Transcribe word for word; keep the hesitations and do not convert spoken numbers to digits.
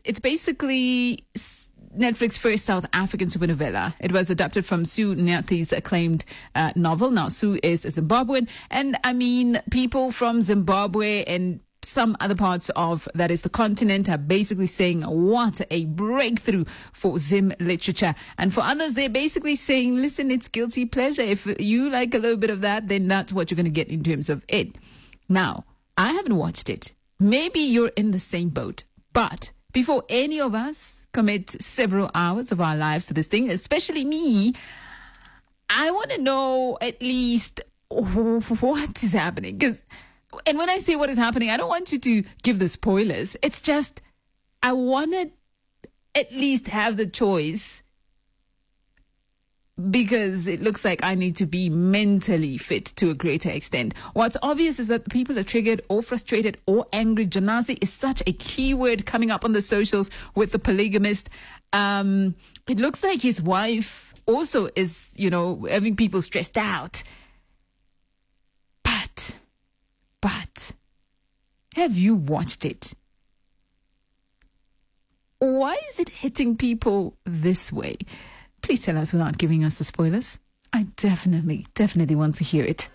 it's basically Netflix's first South African supernovela. It was adapted from Sue Nyathi's acclaimed uh, novel. Now, Sue is a Zimbabwean, and I mean, people from Zimbabwe and some other parts of, that is the continent, are basically saying what a breakthrough for Zim literature. And for others, they're basically saying, listen, it's guilty pleasure. If you like a little bit of that, then that's what you're going to get in terms of it. Now, I haven't watched it. Maybe you're in the same boat, but before any of us commit several hours of our lives to this thing, especially me, I want to know at least what is happening. Because, and when I say what is happening, I don't want you to give the spoilers. It's just, I want to at least have the choice, because it looks like I need to be mentally fit to a greater extent. What's obvious is that people are triggered or frustrated or angry. Janasi is such a key word coming up on the socials with the polygamist. Um, it looks like his wife also is, you know, having people stressed out. But, but, have you watched it? Why is it hitting people this way? Please tell us without giving us the spoilers. I definitely, definitely want to hear it.